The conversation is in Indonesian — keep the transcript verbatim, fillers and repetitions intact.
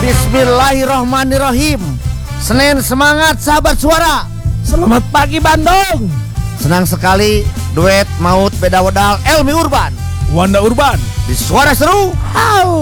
Bismillahirrohmanirrohim. Senin semangat sahabat suara. Selamat pagi Bandung. Senang sekali duet maut beda wedal Elmi Urban Wanda Urban di Suara Seru. Au.